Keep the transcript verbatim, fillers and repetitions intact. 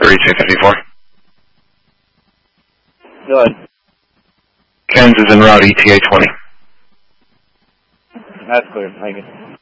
thirty-two fifty-four. Go ahead. Kansas en route, E T A twenty. That's clear. Thank you.